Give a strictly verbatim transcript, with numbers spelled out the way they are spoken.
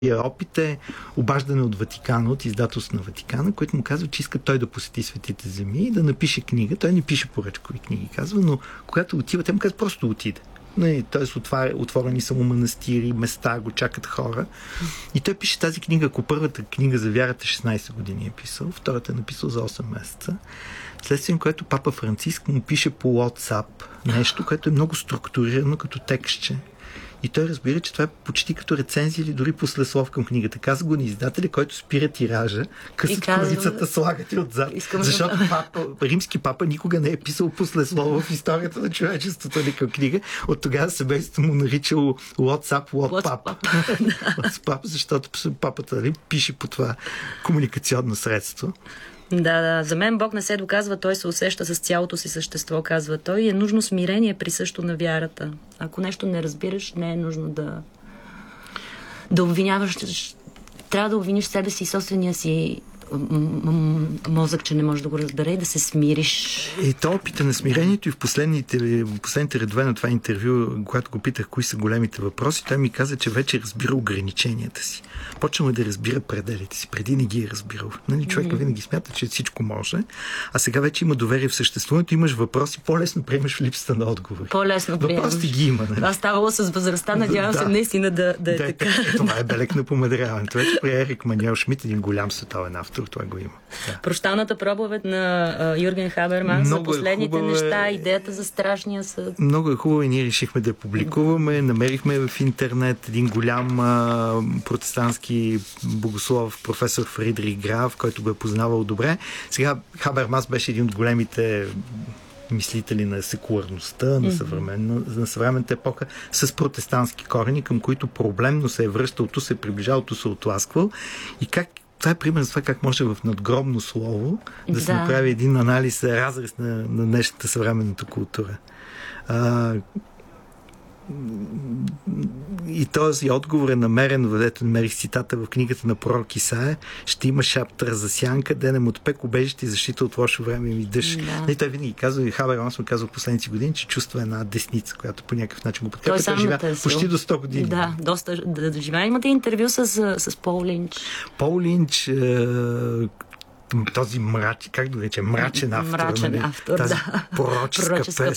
опит е обаждане от Ватикана, от издателство на Ватикана, който му казва, че иска той да посети Светите земи и да напише книга. Той не пише поръчкови книги, казва, но когато отива, те му казва, просто отиде. Т.е. отворени са му манастири, места, го чакат хора. И той пише тази книга, ако първата книга за вярата шестнайсет години е писал, втората е написал за осем месеца. Следствие, което Папа Франциск му пише по WhatsApp нещо, което е много структурирано като текстче. И той разбира, че това е почти като рецензия или дори послеслов към книгата. Каза го на издателя, който спира тиража, късат корицата, слагат и отзад. Защото да... папа, римски папа никога не е писал послеслова в историята на човечеството или към книга. От тогава семейството му наричало WhatsApp, WhatsApp. WhatsApp, защото папата нали, пише по това комуникационно средство. Да, да. За мен Бог не се доказва, той се усеща с цялото си същество, казва той. И е нужно смирение присъщо на вярата. Ако нещо не разбираш, не е нужно да да обвиняваш. Трябва да обвиниш себе си и собствения си мозък, че не може да го разбере и да се смириш. И то опита на смирението и в последните, в последните редове на това интервю, когато го питах кои са големите въпроси, той ми каза, че вече разбира ограниченията си. Почнал да разбира пределите си. Преди не ги е разбирал. Нали, човек mm-hmm. винаги смята, че всичко може, а сега вече има доверие в съществуването, имаш въпроси, по-лесно приемаш в липсата на отговори. По-лесно приемаш. Въпросите ги има. Нали? Това ставало с възрастта, надявам да, се наистина да, да е да, така. Е, това е белег на помадряването. Вече при Ерик Маниел Шмидт, един голям световен автор, това го има. Да. Прощалната проповед на uh, Юрген Хаберман за последните е неща, идеята за страшния съд. Много е хубаво и ние решихме да я публикуваме. Намерихме в интернет един голям uh, протестантски богослов, професор Фридрих Граф, който го е познавал добре. Сега Хабермас беше един от големите мислители на секуларността, на, съвремен, на съвременната епоха, с протестантски корени, към които проблемно се е връщал, ту се е приближал, ту се е отласквал. И как това е пример за това как може в надгробно слово да, да. се направи един анализ, разрез на, на днешната съвременната култура. А, и този отговор е намерен, въдето намерих цитата в книгата на пророк Исаия: ще има шаптра за сянка, денем от пек, убежище и защита от лошо време и дъжд. Да. И той винаги казва, и Хабермас му казва в последните години, че чувства една десница, която по някакъв начин го подкрепя. Той, той живя почти до сто години. Да, доста да, да живее. Имате интервю с, с Пол Линч. Пол Линч е... този мрач, как да рече, мрачен автор, мрачен нали? автор тази да. пророческа, пророческа песен,